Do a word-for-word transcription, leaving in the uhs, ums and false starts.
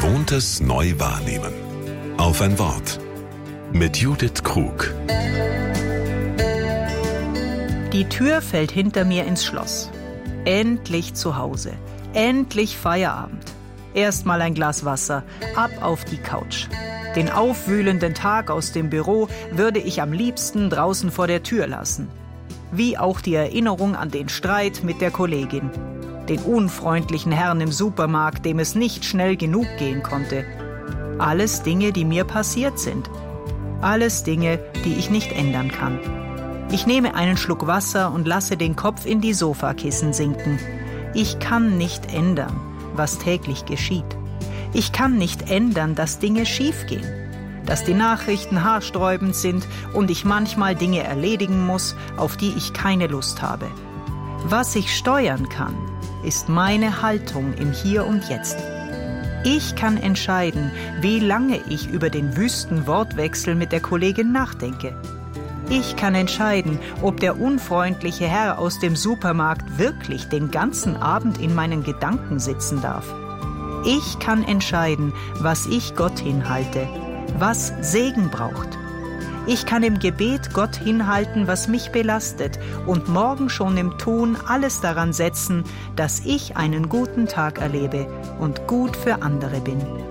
Gewohntes neu wahrnehmen. Auf ein Wort. Mit Judith Krug. Die Tür fällt hinter mir ins Schloss. Endlich zu Hause. Endlich Feierabend. Erstmal ein Glas Wasser, ab auf die Couch. Den aufwühlenden Tag aus dem Büro würde ich am liebsten draußen vor der Tür lassen. Wie auch die Erinnerung an den Streit mit der Kollegin. Den unfreundlichen Herrn im Supermarkt, dem es nicht schnell genug gehen konnte. Alles Dinge, die mir passiert sind. Alles Dinge, die ich nicht ändern kann. Ich nehme einen Schluck Wasser und lasse den Kopf in die Sofakissen sinken. Ich kann nicht ändern, was täglich geschieht. Ich kann nicht ändern, dass Dinge schiefgehen, dass die Nachrichten haarsträubend sind und ich manchmal Dinge erledigen muss, auf die ich keine Lust habe. Was ich steuern kann, ist meine Haltung im Hier und Jetzt. Ich kann entscheiden, wie lange ich über den wüsten Wortwechsel mit der Kollegin nachdenke. Ich kann entscheiden, ob der unfreundliche Herr aus dem Supermarkt wirklich den ganzen Abend in meinen Gedanken sitzen darf. Ich kann entscheiden, was ich Gott hinhalte, was Segen braucht. Ich kann im Gebet Gott hinhalten, was mich belastet und morgen schon im Tun alles daran setzen, dass ich einen guten Tag erlebe und gut für andere bin.